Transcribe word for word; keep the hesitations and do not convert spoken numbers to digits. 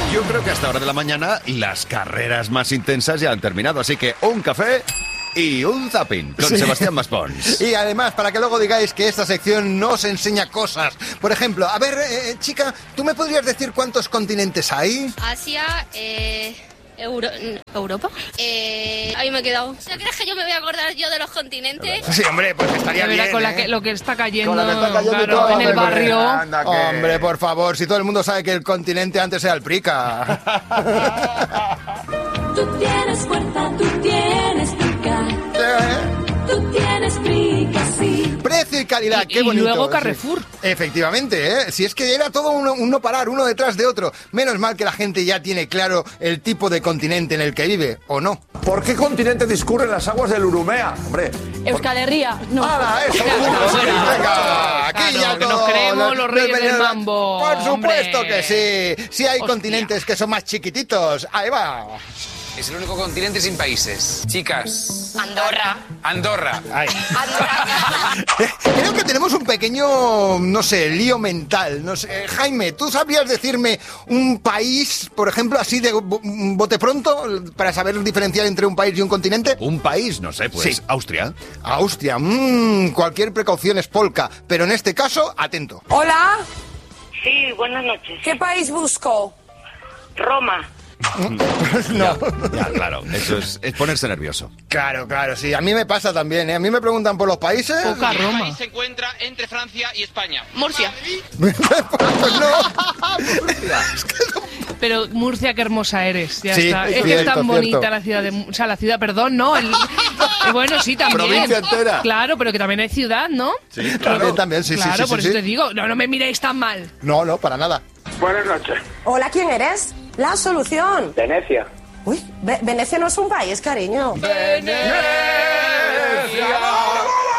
Yo creo que hasta hora de la mañana las carreras más intensas ya han terminado, así que un café y un zapping con sí. Sebastián Maspons. Y además, para que luego digáis que esta sección no os enseña cosas. Por ejemplo, a ver, eh, chica, ¿tú me podrías decir cuántos continentes hay? Asia, eh... Euro... ¿Europa? Eh, ahí me he quedado. ¿No crees que yo me voy a acordar yo de los continentes? Sí, hombre, pues estaría bien, con ¿eh? la que, lo que está cayendo, con la que está cayendo claro, en el barrio. Anda, que... Hombre, por favor, si todo el mundo sabe que el continente antes era el Prica. Tú tienes fuerza, tú tienes Prica. Tú tienes Prica, sí. Precio y calidad, y, qué bonito. Y luego Carrefour. Sí. Efectivamente, ¿eh? Si es que era todo un, un no parar, uno detrás de otro. Menos mal que la gente ya tiene claro el tipo de continente en el que vive, ¿o no? ¿Por qué continente discurren las aguas del Urumea? Hombre. Euskal Herria. No. ¡Hala, eso! Venga, aquí claro, ya que todo. nos creemos los reyes del mambo. Por supuesto hombre. que sí. Sí hay Hostia. continentes que son más chiquititos. Ahí va. Es el único continente sin países. Chicas. Andorra. Andorra. Ay. Andorra. Creo que tenemos un pequeño, no sé, lío mental. No sé. Jaime, ¿tú sabrías decirme un país, por ejemplo, así de bote pronto, para saber diferenciar entre un país y un continente? Un país, no sé, pues sí. Austria. Austria, mmm, cualquier precaución es polka, pero en este caso, atento. Hola. Sí, buenas noches. ¿Qué país busco? Roma. No. Ya, ya, claro, eso es, es ponerse nervioso. Claro, claro, sí, a mí me pasa también, ¿eh? A mí me preguntan por los países. Poca Roma. ¿Qué país se encuentra entre Francia y España? Murcia. Pues no. Pero Murcia, qué hermosa eres. Ya Sí, está. es Es que cierto, es tan bonita cierto. la ciudad de... O sea, la ciudad, perdón, ¿no? El, eh, bueno, sí, también. Provincia entera. Claro, pero que también hay ciudad, ¿no? Sí, También, claro. también, sí, Claro, sí, sí. por sí, eso sí. te digo. No, no me miréis tan mal. No, no, para nada. Buenas noches. Hola, ¿quién eres? La solución. Venecia. Uy, Ve- Venecia no es un país, cariño. ¡Venecia!